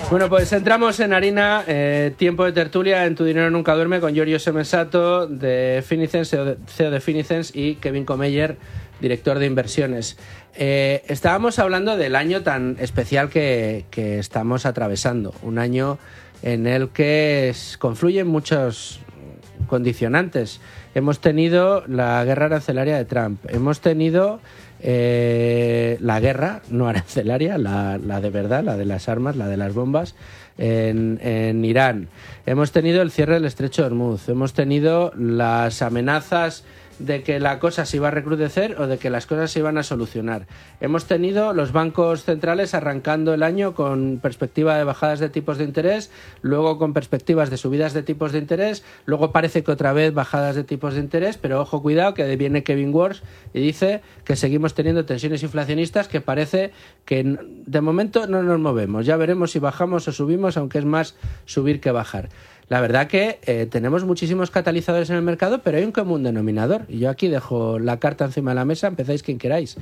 Bueno, pues entramos en harina, tiempo de tertulia en Tu Dinero Nunca Duerme con Giorgio Semensato de Finicens, CEO de Finicens, y Kevin Comeyer, director de inversiones. Estábamos hablando del año tan especial que estamos atravesando, un año en el que confluyen muchos condicionantes. Hemos tenido la guerra arancelaria de Trump, hemos tenido la guerra no arancelaria, la de verdad, la de las armas, la de las bombas en Irán. Hemos tenido el cierre del estrecho de Hormuz, hemos tenido las amenazas de que la cosa se iba a recrudecer o de que las cosas se iban a solucionar. Hemos tenido los bancos centrales arrancando el año con perspectiva de bajadas de tipos de interés, luego con perspectivas de subidas de tipos de interés, luego parece que otra vez bajadas de tipos de interés, pero ojo, cuidado, que viene Kevin Warsh y dice que seguimos teniendo tensiones inflacionistas, que parece que de momento no nos movemos. Ya veremos si bajamos o subimos, aunque es más subir que bajar. La verdad que tenemos muchísimos catalizadores en el mercado, pero hay un común denominador. Y yo aquí dejo la carta encima de la mesa, empezáis quien queráis.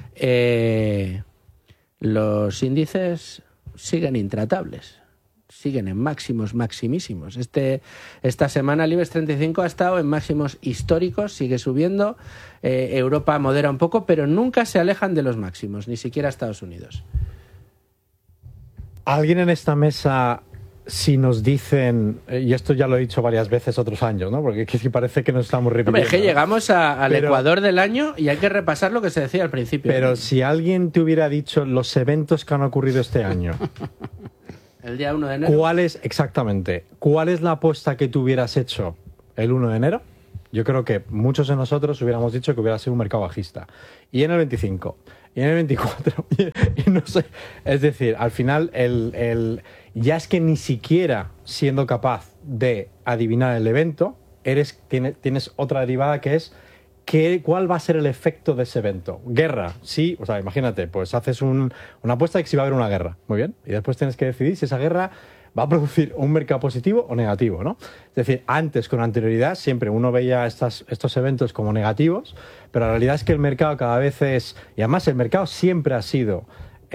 Los índices siguen intratables, siguen en máximos maximísimos. Esta semana el IBEX 35 ha estado en máximos históricos, sigue subiendo. Europa modera un poco, pero nunca se alejan de los máximos, ni siquiera Estados Unidos. ¿Alguien en esta mesa, si nos dicen, y esto ya lo he dicho varias veces otros años, ¿no? Porque parece que nos estamos repitiendo. Hombre, es que llegamos al Ecuador del año y hay que repasar lo que se decía al principio. Pero si alguien te hubiera dicho los eventos que han ocurrido este año, el día 1 de enero. ¿cuál es la apuesta que tú hubieras hecho el 1 de enero? Yo creo que muchos de nosotros hubiéramos dicho que hubiera sido un mercado bajista. Y en el 25, y en el 24, y no sé. Es decir, al final, ya es que ni siquiera siendo capaz de adivinar el evento, tienes otra derivada que es ¿cuál va a ser el efecto de ese evento? Guerra, sí, o sea, imagínate, pues haces una apuesta de que sí va a haber una guerra, muy bien, y después tienes que decidir si esa guerra va a producir un mercado positivo o negativo, ¿no? Es decir, antes, con anterioridad, siempre uno veía estos eventos como negativos, pero la realidad es que el mercado cada vez y además el mercado siempre ha sido,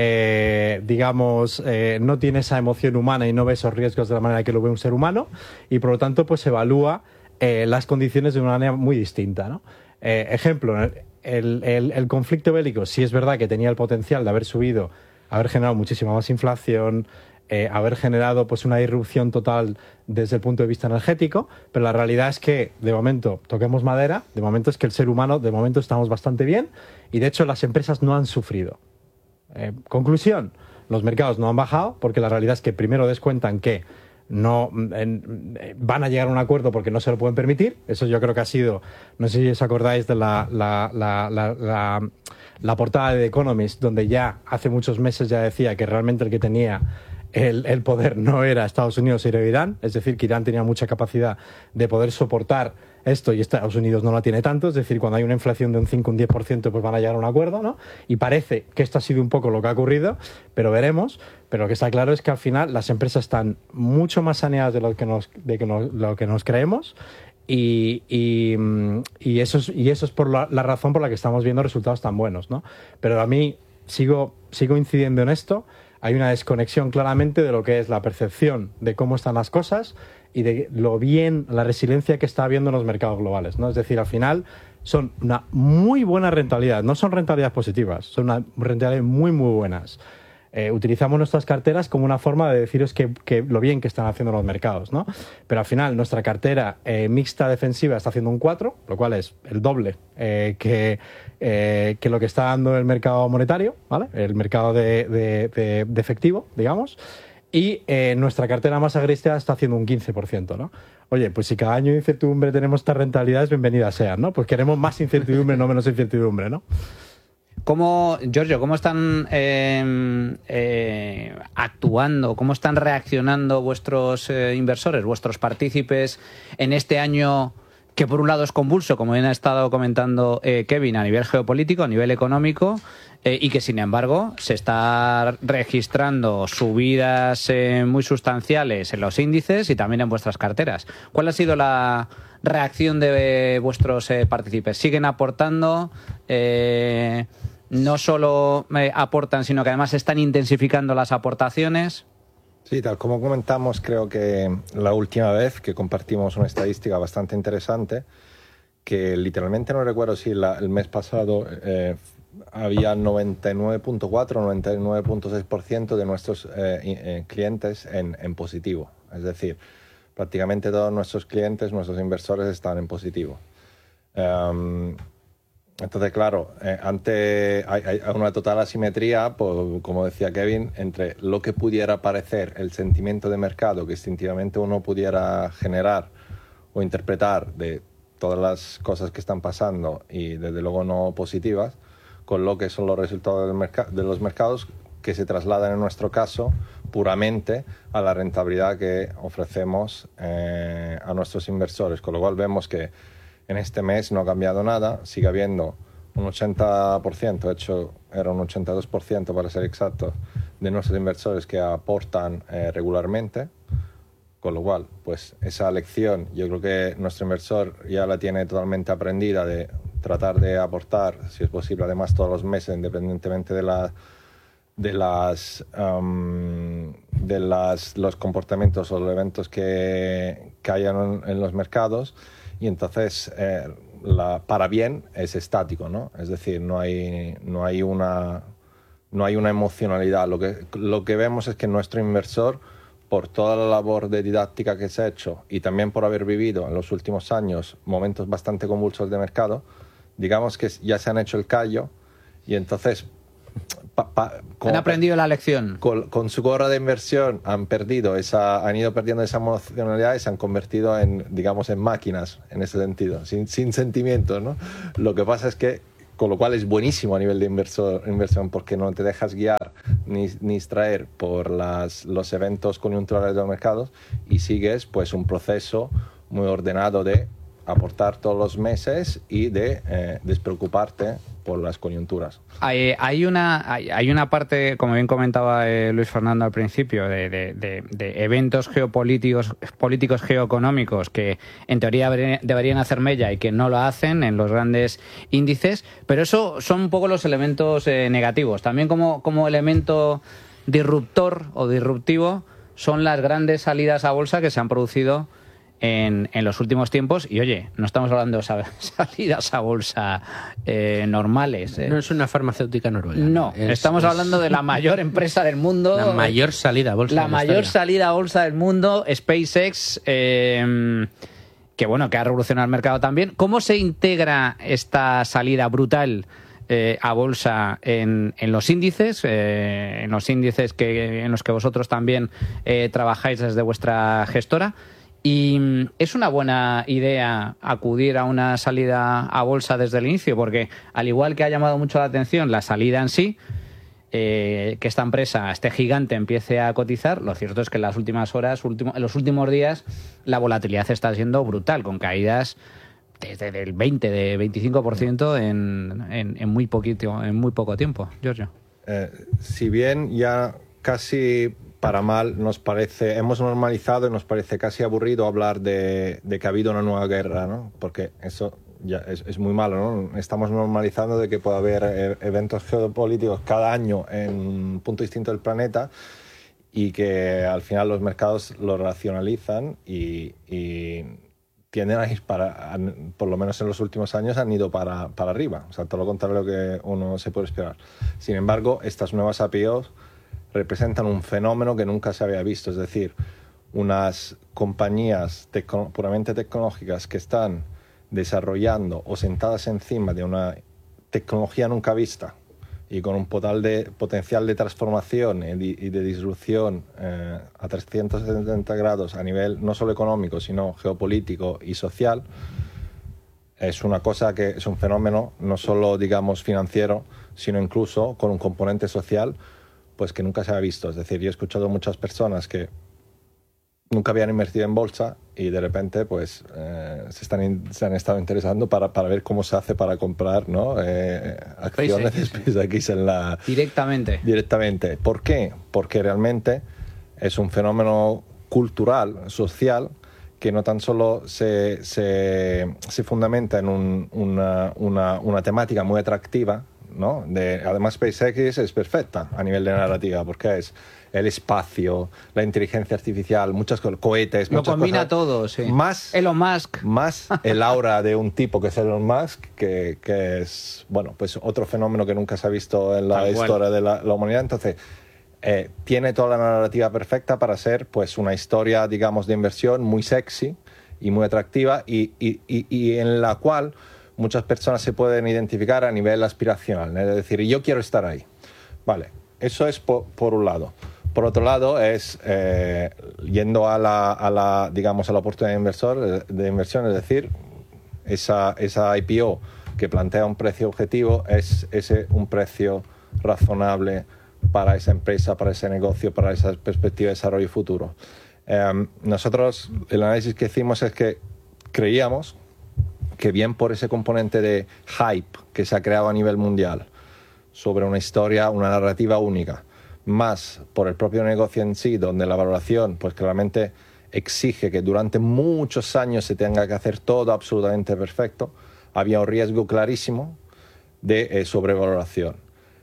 no tiene esa emoción humana y no ve esos riesgos de la manera que lo ve un ser humano, y por lo tanto, pues evalúa las condiciones de una manera muy distinta, ¿no? Ejemplo, el conflicto bélico sí es verdad que tenía el potencial de haber subido, haber generado muchísima más inflación, haber generado pues una irrupción total desde el punto de vista energético, pero la realidad es que, de momento, toquemos madera, de momento es que el ser humano, de momento estamos bastante bien, y de hecho las empresas no han sufrido. Conclusión, los mercados no han bajado porque la realidad es que primero descuentan que no van a llegar a un acuerdo porque no se lo pueden permitir. Eso yo creo que ha sido, no sé si os acordáis de la portada de The Economist, donde ya hace muchos meses ya decía que realmente el que tenía el poder no era Estados Unidos, era Irán, es decir, que Irán tenía mucha capacidad de poder soportar esto y Estados Unidos no la tiene tanto, es decir, cuando hay una inflación de un 5 o un 10% pues van a llegar a un acuerdo, ¿no? Y parece que esto ha sido un poco lo que ha ocurrido, pero veremos. Pero lo que está claro es que al final las empresas están mucho más saneadas de lo que nos creemos, y eso es por la razón por la que estamos viendo resultados tan buenos, ¿no? Pero a mí sigo incidiendo en esto. Hay una desconexión claramente de lo que es la percepción de cómo están las cosas y de la resiliencia que está habiendo en los mercados globales, ¿no? Es decir, al final son una muy buena rentabilidad, no son rentabilidades positivas, son una rentabilidades muy, muy buenas. Utilizamos nuestras carteras como una forma de deciros que lo bien que están haciendo los mercados, ¿no? Pero al final nuestra cartera mixta defensiva está haciendo un 4, lo cual es el doble que lo que está dando el mercado monetario, ¿vale? El mercado de efectivo, digamos. Y nuestra cartera más agresiva está haciendo un 15%, ¿no? Oye, pues si cada año de incertidumbre tenemos estas rentabilidades, bienvenidas sean, ¿no? Pues queremos más incertidumbre, no menos incertidumbre, ¿no? Giorgio, ¿cómo están actuando, cómo están reaccionando vuestros inversores, vuestros partícipes en este año que por un lado es convulso, como bien ha estado comentando Kevin, a nivel geopolítico, a nivel económico, y que sin embargo se está registrando subidas muy sustanciales en los índices y también en vuestras carteras? ¿Cuál ha sido la reacción de vuestros partícipes? ¿Siguen aportando? ¿No solo aportan, sino que además están intensificando las aportaciones? Sí, tal como comentamos, creo que la última vez que compartimos una estadística bastante interesante, que literalmente no recuerdo si el mes pasado había 99.4 o 99.6% de nuestros clientes en positivo. Es decir, prácticamente todos nuestros clientes, nuestros inversores están en positivo. Entonces, claro, hay una total asimetría, pues, como decía Kevin, entre lo que pudiera parecer el sentimiento de mercado que instintivamente uno pudiera generar o interpretar de todas las cosas que están pasando y desde luego no positivas, con lo que son los resultados de los mercados que se trasladan en nuestro caso puramente a la rentabilidad que ofrecemos a nuestros inversores, con lo cual vemos que en este mes no ha cambiado nada, sigue habiendo un 80%, de hecho era un 82% para ser exacto, de nuestros inversores que aportan regularmente, con lo cual, pues esa lección yo creo que nuestro inversor ya la tiene totalmente aprendida de tratar de aportar, si es posible, además todos los meses, independientemente de los comportamientos o los eventos que hayan en los mercados. Y entonces, para bien es estático, ¿no? Es decir, no hay una emocionalidad. Lo que vemos es que nuestro inversor, por toda la labor de didáctica que se ha hecho y también por haber vivido en los últimos años momentos bastante convulsos de mercado, digamos que ya se han hecho el callo y entonces han aprendido la lección. Con su gorra de inversión han ido perdiendo esa emocionalidad y se han convertido en máquinas en ese sentido, sin sentimientos, ¿no? Lo que pasa es que, con lo cual es buenísimo a nivel de inversión porque no te dejas guiar ni distraer por los eventos coyunturales de los mercados y sigues pues un proceso muy ordenado de aportar todos los meses y de despreocuparte por las coyunturas. Hay una parte, como bien comentaba Luis Fernando al principio, de eventos políticos geoeconómicos que en teoría deberían hacer mella y que no lo hacen en los grandes índices, pero eso son un poco los elementos negativos. También como elemento disruptor o disruptivo son las grandes salidas a bolsa que se han producido en los últimos tiempos. Y oye, no estamos hablando de salidas a bolsa normales. No es una farmacéutica noruega. No, estamos hablando de la mayor empresa del mundo. La mayor salida a bolsa. La mayor salida a bolsa del mundo, SpaceX, que ha revolucionado el mercado también. ¿Cómo se integra esta salida brutal a bolsa en los índices, en los que vosotros también trabajáis desde vuestra gestora? Y es una buena idea acudir a una salida a bolsa desde el inicio, porque al igual que ha llamado mucho la atención la salida en sí, que esta empresa, este gigante, empiece a cotizar, lo cierto es que en las últimas horas, en los últimos días, la volatilidad está siendo brutal, con caídas desde el 20, de 25% en muy poco tiempo. Giorgio. Si bien ya casi para mal hemos normalizado y nos parece casi aburrido hablar de que ha habido una nueva guerra, ¿no? Porque eso ya es muy malo, ¿no? Estamos normalizando de que puede haber eventos geopolíticos cada año en un punto distinto del planeta y que al final los mercados lo racionalizan y tienden a ir por lo menos en los últimos años han ido para arriba, o sea, todo lo contrario de lo que uno se puede esperar. Sin embargo, estas nuevas IPOs representan un fenómeno que nunca se había visto, es decir, unas compañías puramente tecnológicas que están desarrollando o sentadas encima de una tecnología nunca vista y con un potencial de transformación y de disrupción a 370 grados a nivel no solo económico, sino geopolítico y social, es una cosa que es un fenómeno no solo, digamos, financiero, sino incluso con un componente social pues que nunca se ha visto. Es decir, yo he escuchado muchas personas que nunca habían invertido en bolsa y de repente pues se han estado interesando para ver cómo se hace para comprar, ¿no? Acciones de SpaceX directamente. ¿Por qué? Porque realmente es un fenómeno cultural, social, que no tan solo se fundamenta en una temática muy atractiva ¿no? Además, SpaceX es perfecta a nivel de narrativa, porque es el espacio, la inteligencia artificial, muchas cosas, cohetes, lo muchas combina cosas. todo, sí. Más Elon Musk. Más el aura de un tipo que es Elon Musk, que es, bueno, pues otro fenómeno que nunca se ha visto en la historia de la humanidad. Entonces, tiene toda la narrativa perfecta para ser, pues, una historia, digamos, de inversión muy sexy y muy atractiva y en la cual muchas personas se pueden identificar a nivel aspiracional. Es decir, yo quiero estar ahí. Vale, eso es por un lado. Por otro lado, es yendo a la digamos, a la oportunidad de inversión, es decir, esa IPO que plantea un precio objetivo es un precio razonable para esa empresa, para ese negocio, para esa perspectiva de desarrollo futuro. Nosotros, el análisis que hicimos es que creíamos que bien por ese componente de hype que se ha creado a nivel mundial sobre una historia, una narrativa única, más por el propio negocio en sí, donde la valoración pues claramente exige que durante muchos años se tenga que hacer todo absolutamente perfecto, había un riesgo clarísimo de sobrevaloración.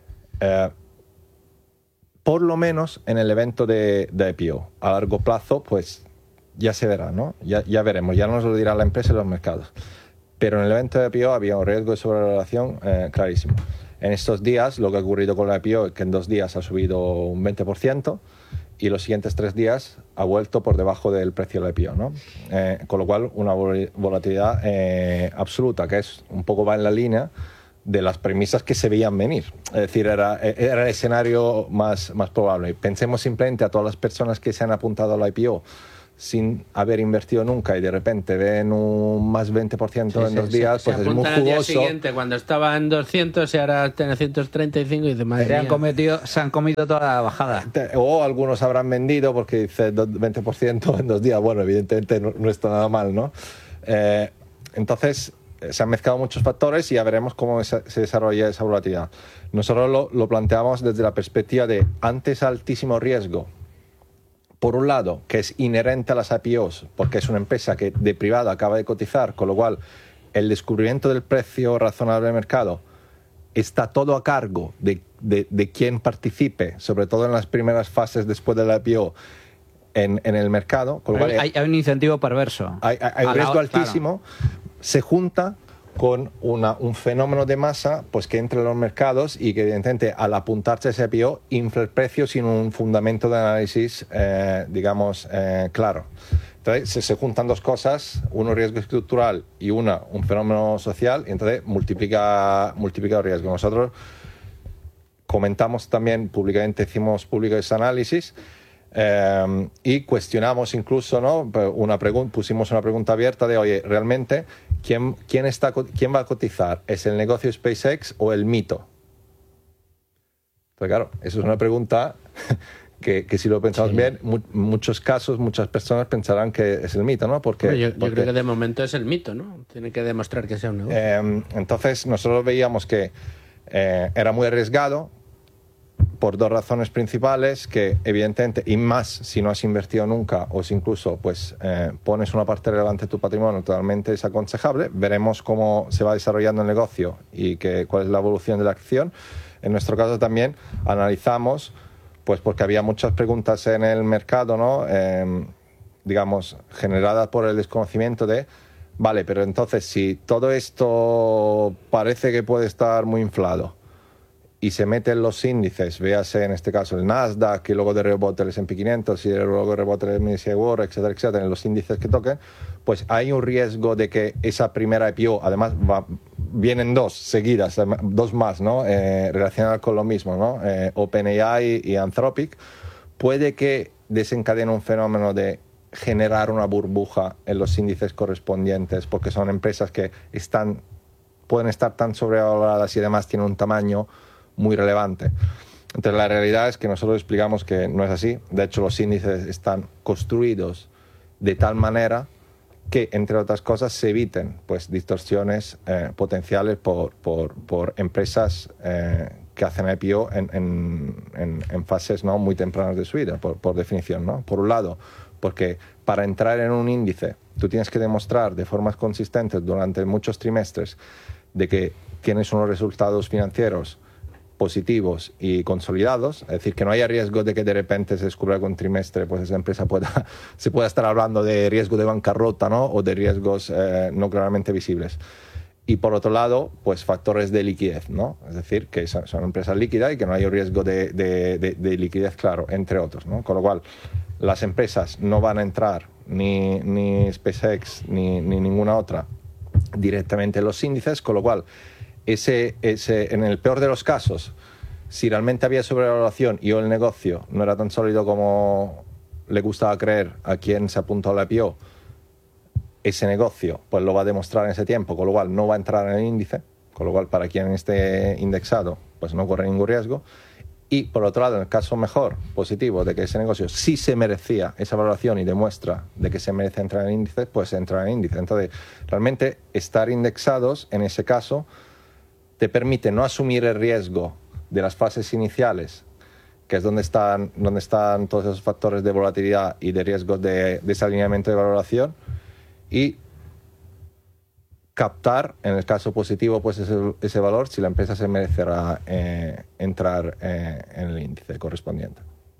Por lo menos en el evento de IPO. A largo plazo, pues ya se verá, ¿no? Ya veremos, ya nos lo dirá la empresa y los mercados. Pero en el evento de IPO había un riesgo de sobrevaloración clarísimo. En estos días, lo que ha ocurrido con la IPO es que en 2 días ha subido un 20% y los siguientes 3 días ha vuelto por debajo del precio de la IPO, ¿no? Con lo cual, una volatilidad absoluta, que es un poco va en la línea de las premisas que se veían venir. Es decir, era el escenario más probable. Pensemos simplemente a todas las personas que se han apuntado a la IPO sin haber invertido nunca y de repente ven un más 20% en 2 días, pues es muy jugoso. Al día jugoso. siguiente, cuando estaba en 200 y ahora está en 135 y dice, madre mía. Se han comido toda la bajada. O algunos habrán vendido porque dice 20% en 2 días. Bueno, evidentemente no está nada mal, ¿no? Entonces, se han mezclado muchos factores y ya veremos cómo se desarrolla esa volatilidad. Nosotros lo planteamos desde la perspectiva de antes altísimo riesgo, por un lado, que es inherente a las IPOs, porque es una empresa que de privado acaba de cotizar, con lo cual el descubrimiento del precio razonable del mercado está todo a cargo de quien participe, sobre todo en las primeras fases después de la IPO, en el mercado. Con lo cual hay un incentivo perverso. Hay un riesgo altísimo. Claro. Se junta con un fenómeno de masa pues que entra en los mercados y que evidentemente al apuntarse a ese IPO infla el precio sin un fundamento de análisis digamos claro. Entonces se juntan 2 cosas, uno riesgo estructural y un fenómeno social, y entonces multiplica el riesgo. Nosotros comentamos también públicamente, hicimos público ese análisis y cuestionamos incluso, ¿no? Pusimos una pregunta abierta de, oye, realmente ¿quién va a cotizar? ¿Es el negocio SpaceX o el mito? Pues claro, eso es una pregunta que si lo pensamos bien, muchos casos, muchas personas pensarán que es el mito, ¿no? Porque yo creo que de momento es el mito, ¿no? Tiene que demostrar que sea un negocio. Entonces nosotros veíamos que era muy arriesgado por 2 razones principales, que evidentemente, y más si no has invertido nunca o si incluso pues pones una parte relevante de tu patrimonio, totalmente desaconsejable. Veremos cómo se va desarrollando el negocio y cuál es la evolución de la acción. En nuestro caso también analizamos, pues porque había muchas preguntas en el mercado, ¿no? Digamos, generadas por el desconocimiento de, vale, pero entonces si todo esto parece que puede estar muy inflado y se mete en los índices, véase en este caso el Nasdaq, y luego de rebote el S&P 500 y luego de rebote el MSCI World, etcétera, etcétera, en los índices que toquen, pues hay un riesgo de que esa primera IPO, además vienen 2 seguidas, 2 más, ¿no? Relacionadas con lo mismo, ¿no? OpenAI y Anthropic, puede que desencadene un fenómeno de generar una burbuja en los índices correspondientes, porque son empresas que pueden estar tan sobrevaloradas y además tienen un tamaño muy relevante. Entonces la realidad es que nosotros explicamos que no es así. De hecho, los índices están construidos de tal manera que, entre otras cosas, se eviten pues distorsiones potenciales por empresas que hacen IPO en fases, ¿no? muy tempranas de su vida, por definición, ¿no? Por un lado, porque para entrar en un índice tú tienes que demostrar de formas consistentes durante muchos trimestres de que tienes unos resultados financieros positivos y consolidados, es decir, que no haya riesgo de que de repente se descubra que un trimestre pues esa empresa se pueda estar hablando de riesgo de bancarrota, ¿no? O de riesgos no claramente visibles. Y por otro lado, pues factores de liquidez, ¿no? Es decir, que son empresas líquidas y que no hay riesgo de liquidez, claro, entre otros, ¿no? Con lo cual, las empresas no van a entrar, ni SpaceX, ni ninguna otra, directamente en los índices, con lo cual, en el peor de los casos, si realmente había sobrevaloración y o el negocio no era tan sólido como le gustaba creer a quien se apuntó a la IPO, ese negocio pues lo va a demostrar en ese tiempo, con lo cual no va a entrar en el índice, con lo cual para quien esté indexado pues no corre ningún riesgo. Y por otro lado, en el caso mejor, positivo, de que ese negocio sí se merecía esa valoración y demuestra de que se merece entrar en el índice, pues entra en el índice. Entonces, realmente estar indexados en ese caso te permite no asumir el riesgo de las fases iniciales, que es donde están todos esos factores de volatilidad y de riesgos de desalineamiento de valoración, y captar, en el caso positivo, pues ese valor si la empresa se merecerá entrar en el índice correspondiente.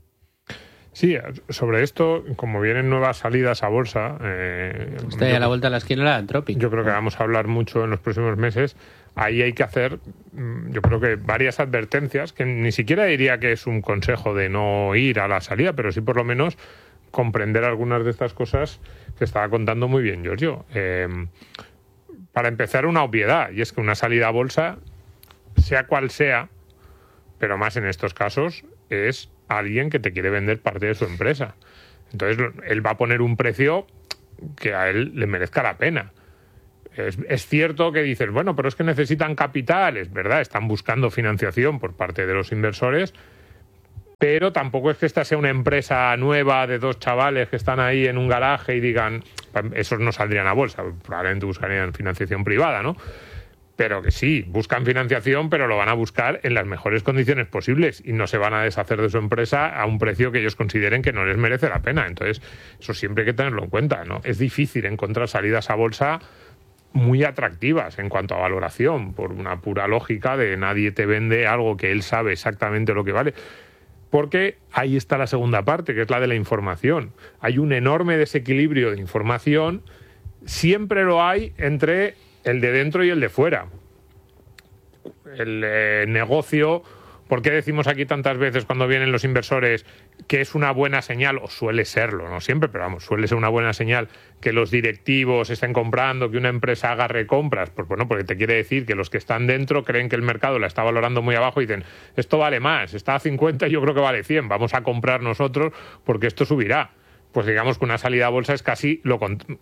Sí, sobre esto, como vienen nuevas salidas a bolsa... Está ya a la vuelta de la esquina la Anthropic. Yo creo que vamos a hablar mucho en los próximos meses. Ahí hay que hacer, yo creo que varias advertencias, que ni siquiera diría que es un consejo de no ir a la salida, pero sí por lo menos comprender algunas de estas cosas que estaba contando muy bien Giorgio. Para empezar, una obviedad, y es que una salida a bolsa, sea cual sea, pero más en estos casos, es alguien que te quiere vender parte de su empresa. Entonces, él va a poner un precio que a él le merezca la pena. Es cierto que dices, bueno, pero es que necesitan capital, es verdad, están buscando financiación por parte de los inversores, pero tampoco es que esta sea una empresa nueva de dos chavales que están ahí en un garaje y digan, esos no saldrían a bolsa, probablemente buscarían financiación privada, ¿no? Pero que sí, buscan financiación, pero lo van a buscar en las mejores condiciones posibles y no se van a deshacer de su empresa a un precio que ellos consideren que no les merece la pena. Entonces, eso siempre hay que tenerlo en cuenta, ¿no? Es difícil encontrar salidas a bolsa muy atractivas en cuanto a valoración, por una pura lógica de nadie te vende algo que él sabe exactamente lo que vale. Porque ahí está la segunda parte, que es la de la información. Hay un enorme desequilibrio de información, siempre lo hay entre el de dentro y el de fuera. El negocio, ¿por qué decimos aquí tantas veces cuando vienen los inversores que es una buena señal, o suele serlo, no siempre, pero vamos, suele ser una buena señal que los directivos estén comprando, que una empresa haga recompras? Pues bueno, porque te quiere decir que los que están dentro creen que el mercado la está valorando muy abajo y dicen, esto vale más, está a 50 y yo creo que vale 100, vamos a comprar nosotros porque esto subirá. Pues digamos que una salida a bolsa es es lo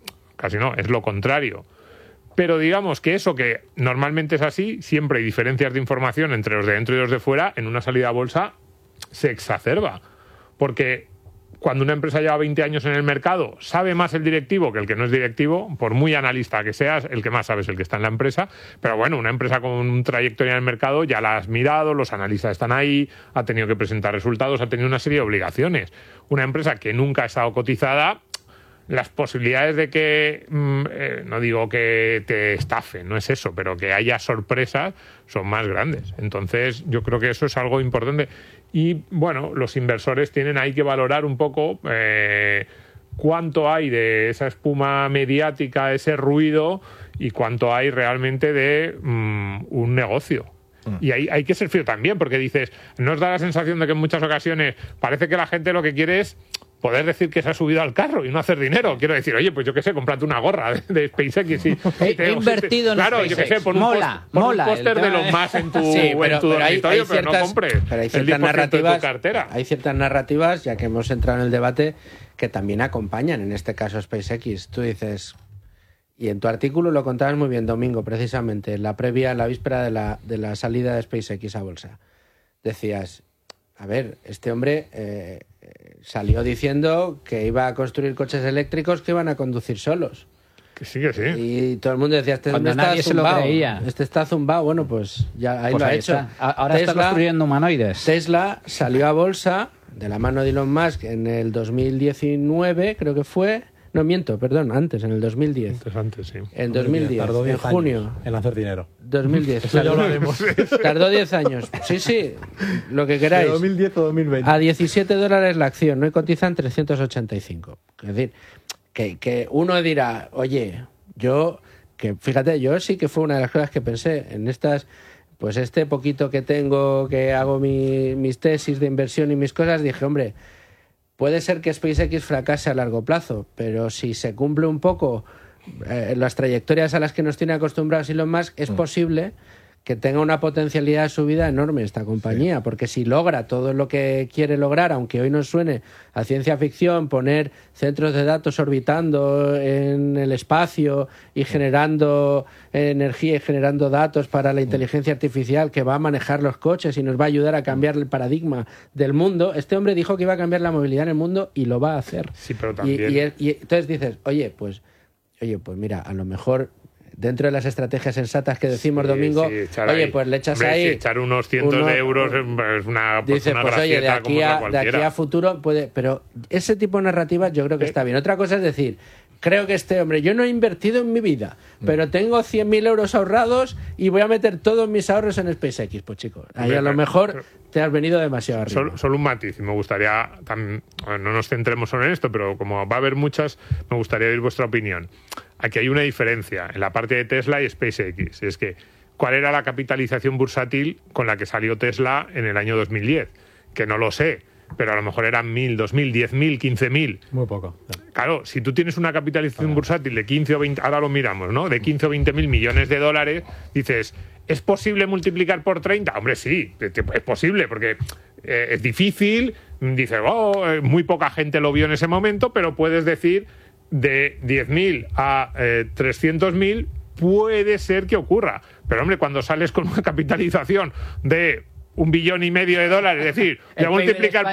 contrario. Pero digamos que eso que normalmente es así, siempre hay diferencias de información entre los de dentro y los de fuera, en una salida a bolsa se exacerba. Porque cuando una empresa lleva 20 años en el mercado, sabe más el directivo que el que no es directivo, por muy analista que seas, el que más sabe es el que está en la empresa. Pero bueno, una empresa con un trayectoria en el mercado ya la has mirado, los analistas están ahí, ha tenido que presentar resultados, ha tenido una serie de obligaciones. Una empresa que nunca ha estado cotizada, las posibilidades de que, no digo que te estafen, no es eso, pero que haya sorpresas son más grandes. Entonces yo creo que eso es algo importante. Y bueno, los inversores tienen ahí que valorar un poco cuánto hay de esa espuma mediática, ese ruido, y cuánto hay realmente de un negocio. Y hay que ser frío también, porque dices, ¿no os da la sensación de que en muchas ocasiones parece que la gente lo que quiere es poder decir que se ha subido al carro y no hacer dinero? Quiero decir, oye, pues yo qué sé, cómprate una gorra de SpaceX y he invertido en claro, SpaceX. Yo qué sé, pon un póster de los más en tu, en tu dormitorio, pero no compres pero hay el 10% de tu cartera. Hay ciertas narrativas, ya que hemos entrado en el debate, que también acompañan, en este caso, SpaceX. Tú dices, y en tu artículo lo contabas muy bien, Domingo, precisamente, en la víspera de la salida de SpaceX a bolsa. Decías, a ver, este hombre salió diciendo que iba a construir coches eléctricos que iban a conducir solos. Que sí, que sí. Y todo el mundo decía, este Cuando hombre está nadie se lo zumbao. creía. Este está zumbao. Bueno, pues ya ahí Pues lo ha ahí hecho. está. Ahora está construyendo humanoides. Tesla salió a bolsa de la mano de Elon Musk en el 2019, creo que fue. No, miento, perdón, antes, en el 2010. Antes, sí. En 2010, Tardó en 10 junio. años en hacer dinero. 2010. Eso ya lo haremos. Tardó 10 años. Sí, lo que ¿De queráis. 2010 o 2020? A $17 la acción, no, y cotizan 385. Es decir, que uno dirá, oye, que fíjate, yo sí que fue una de las cosas que pensé en estas, pues este poquito que tengo, que hago mis tesis de inversión y mis cosas, dije, hombre, puede ser que SpaceX fracase a largo plazo, pero si se cumple un poco las trayectorias a las que nos tiene acostumbrados Elon Musk, es posible que tenga una potencialidad de subida enorme esta compañía, porque si logra todo lo que quiere lograr, aunque hoy nos suene a ciencia ficción, poner centros de datos orbitando en el espacio y generando energía y generando datos para la inteligencia artificial que va a manejar los coches y nos va a ayudar a cambiar el paradigma del mundo, este hombre dijo que iba a cambiar la movilidad en el mundo y lo va a hacer. Sí, pero también... Y entonces dices, oye, pues mira, a lo mejor dentro de las estrategias sensatas que decimos domingo, oye, pues le echas ahí... echar unos cientos de euros es una dice, una pues oye, de aquí cualquiera. a futuro puede... Pero ese tipo de narrativas yo creo que está bien. Otra cosa es decir, creo que este hombre, yo no he invertido en mi vida, pero tengo 100.000 euros ahorrados y voy a meter todos mis ahorros en SpaceX. Pues chicos, ahí a lo mejor te has venido demasiado arriba. Solo un matiz, y me gustaría, no nos centremos solo en esto, pero como va a haber muchas, me gustaría oír vuestra opinión. Aquí hay una diferencia en la parte de Tesla y SpaceX. Es que, ¿cuál era la capitalización bursátil con la que salió Tesla en el año 2010? Que no lo sé, pero a lo mejor eran 1.000, 2.000, 10.000, 15.000. Muy poco. Claro, si tú tienes una capitalización bursátil de 15 o 20, ahora lo miramos, ¿no? De 15 o 20.000 millones de dólares, dices, ¿es posible multiplicar por 30? Hombre, sí, es posible, porque es difícil, dices, muy poca gente lo vio en ese momento, pero puedes decir, de 10.000 a 300.000 puede ser que ocurra. Pero, hombre, cuando sales con una capitalización de $1,5 billion, es decir, de multiplicar